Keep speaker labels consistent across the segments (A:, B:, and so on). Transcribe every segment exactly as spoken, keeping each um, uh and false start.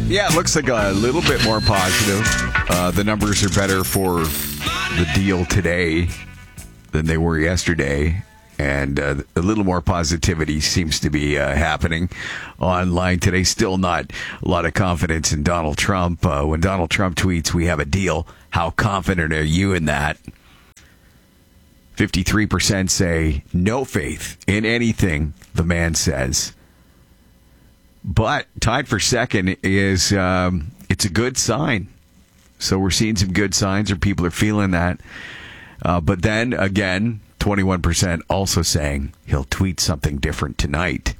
A: Yeah, it looks like a little bit more positive. Uh, the numbers are better for the deal today than they were yesterday. And uh, a little more positivity seems to be uh, happening online today. Still not a lot of confidence in Donald Trump. Uh, when Donald Trump tweets, "We have a deal," how confident are you in that? fifty-three percent say no faith in anything the man says. But tied for second is, um, it's a good sign. So we're seeing some good signs, or people are feeling that. Uh, but then again, twenty-one percent also saying he'll tweet something different tonight.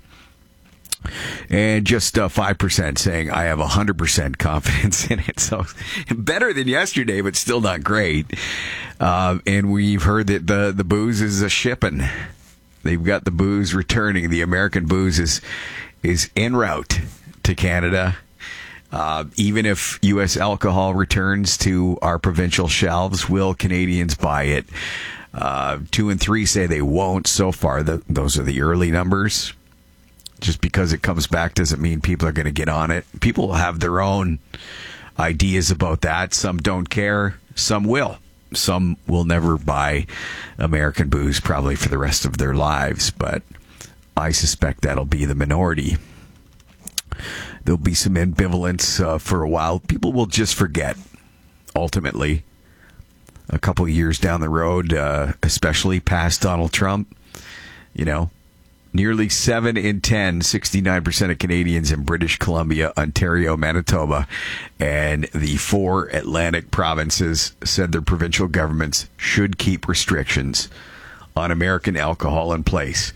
A: And just uh, five percent saying I have one hundred percent confidence in it. So better than yesterday, but still not great. Uh, and we've heard that the, the booze is a shipping. They've got the booze returning. The American booze is, is en route to Canada. Uh, even if U S alcohol returns to our provincial shelves, will Canadians buy it? Uh, two and three say they won't. So far, the, those are the early numbers. Just because it comes back doesn't mean people are going to get on it. People will have their own ideas about that. Some don't care. Some will. Some will never buy American booze probably for the rest of their lives. But I suspect that'll be the minority. There'll be some ambivalence uh, for a while. People will just forget, ultimately, a couple of years down the road, uh, especially past Donald Trump. You know, nearly seven in ten, sixty-nine percent of Canadians in British Columbia, Ontario, Manitoba, and the four Atlantic provinces said their provincial governments should keep restrictions on American alcohol in place.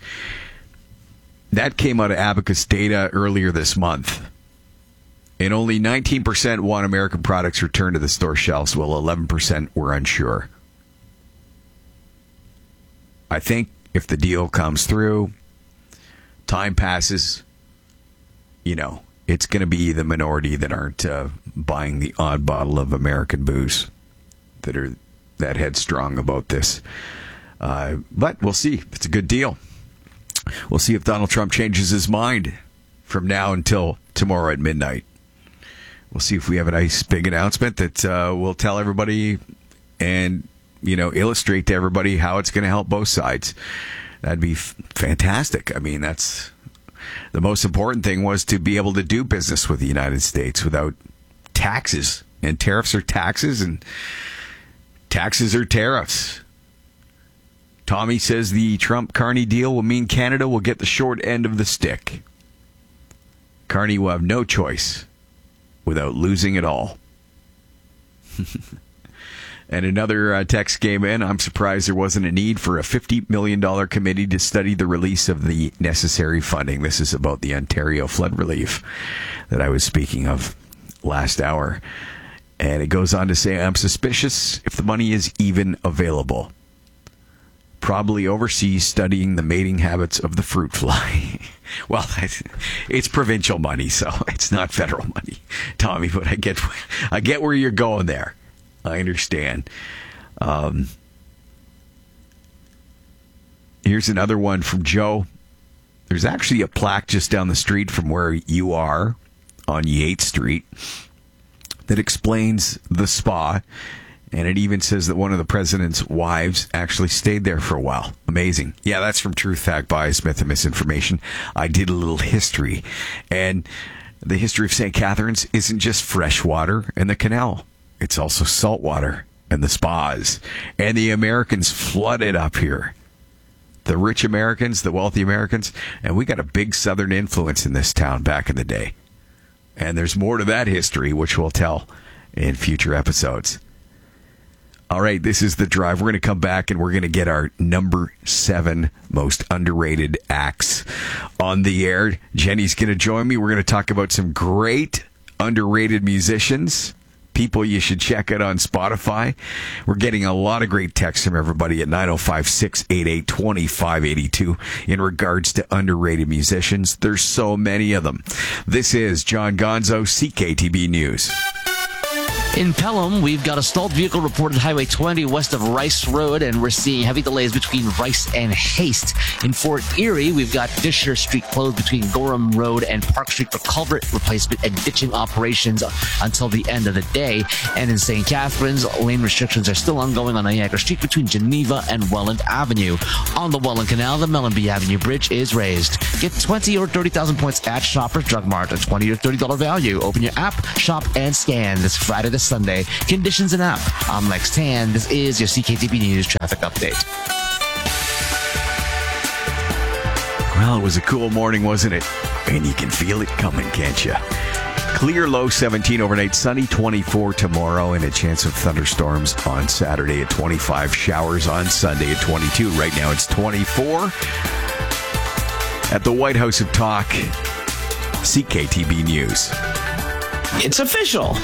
A: That came out of Abacus data earlier this month. And only nineteen percent want American products returned to the store shelves, while eleven percent were unsure. I think if the deal comes through, time passes, you know, it's going to be the minority that aren't uh, buying the odd bottle of American booze that are that headstrong about this. Uh, but we'll see. It's a good deal. We'll see if Donald Trump changes his mind from now until tomorrow at midnight. We'll see if we have a nice big announcement that uh, will tell everybody and, you know, illustrate to everybody how it's going to help both sides. That'd be f- fantastic. I mean, that's the most important thing, was to be able to do business with the United States without taxes. And tariffs are taxes, and taxes are tariffs. Tommy says the Trump-Carney deal will mean Canada will get the short end of the stick. Carney will have no choice without losing it all. And another uh, text came in. I'm surprised there wasn't a need for a fifty million dollars committee to study the release of the necessary funding. This is about the Ontario flood relief that I was speaking of last hour. And it goes on to say, I'm suspicious if the money is even available. Probably overseas studying the mating habits of the fruit fly. Well, it's provincial money, so it's not federal money, Tommy. But I get, I get where you're going there. I understand. Um, here's another one from Joe. There's actually a plaque just down the street from where you are on Yates Street that explains the spa. And it even says that one of the president's wives actually stayed there for a while. Amazing. Yeah, that's from Truth, Fact, Bias, Myth, and Misinformation. I did a little history. And the history of Saint Catharines isn't just fresh water and the canal. It's also salt water and the spas. And the Americans flooded up here. The rich Americans, the wealthy Americans. And we got a big southern influence in this town back in the day. And there's more to that history, which we'll tell in future episodes. All right, this is The Drive. We're going to come back and we're going to get our number seven most underrated acts on the air. Jenny's going to join me. We're going to talk about some great underrated musicians, people you should check out on Spotify. We're getting a lot of great texts from everybody at nine oh five, six eight eight, two five eight two in regards to underrated musicians. There's so many of them. This is John Gonzo, C K T B News.
B: In Pelham, we've got a stalled vehicle reported Highway twenty west of Rice Road, and we're seeing heavy delays between Rice and Haste. In Fort Erie, we've got Fisher Street closed between Gorham Road and Park Street for culvert replacement and ditching operations until the end of the day. And in Saint Catharines, lane restrictions are still ongoing on Niagara Street between Geneva and Welland Avenue. On the Welland Canal, the Mellenby Avenue Bridge is raised. Get twenty or thirty thousand points at Shoppers Drug Mart, a twenty or thirty dollars value. Open your app, shop, and scan this Friday to Sunday. Conditions and app. I'm Lex Tan. This is your C K T B News traffic update.
A: Well, it was a cool morning, wasn't it? And you can feel it coming, can't you? Clear low seventeen overnight, sunny twenty-four tomorrow, and a chance of thunderstorms on Saturday at twenty-five, showers on Sunday at twenty-two. Right now it's twenty-four. At the White House of Talk, C K T B News.
C: It's official.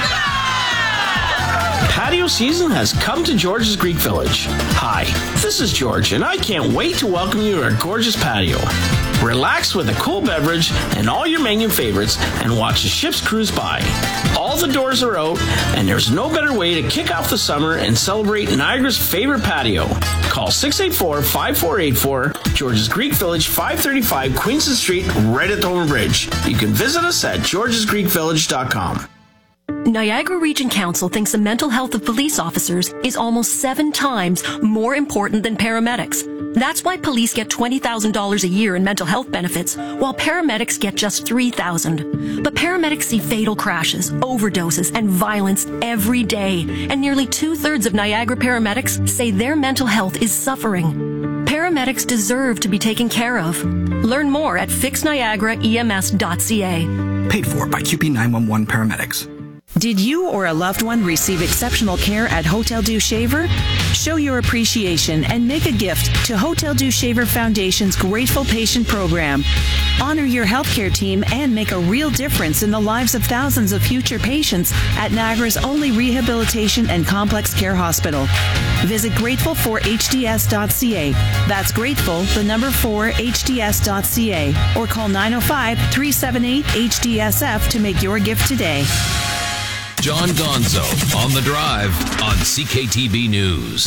C: Patio season has come to George's Greek Village. Hi, this is George, and I can't wait to welcome you to our gorgeous patio. Relax with a cool beverage and all your menu favorites and watch the ships cruise by. All the doors are out, and there's no better way to kick off the summer and celebrate Niagara's favorite patio. Call six eight four, five four eight four, George's Greek Village, five thirty-five Queenston Street, right at the Homer Bridge. You can visit us at georges greek village dot com.
D: Niagara Region Council thinks the mental health of police officers is almost seven times more important than paramedics. That's why police get twenty thousand dollars a year in mental health benefits, while paramedics get just three thousand dollars. But paramedics see fatal crashes, overdoses, and violence every day, and nearly two-thirds of Niagara paramedics say their mental health is suffering. Paramedics deserve to be taken care of. Learn more at fix niagara E M S dot C A.
E: Paid for by Q P nine one one Paramedics.
F: Did you or a loved one receive exceptional care at Hotel Dieu Shaver? Show your appreciation and make a gift to Hotel Dieu Shaver Foundation's Grateful Patient Program. Honor your healthcare team and make a real difference in the lives of thousands of future patients at Niagara's only rehabilitation and complex care hospital. Visit grateful for H D S dot C A. That's grateful, the number four, H D S dot C A. Or call nine oh five, three seven eight, H D S F to make your gift today.
G: John Gonzo on The Drive on C K T B News.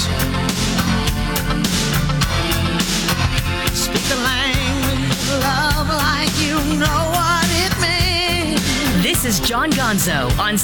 H: Speak the language of love like you know what it means.
D: This is John Gonzo on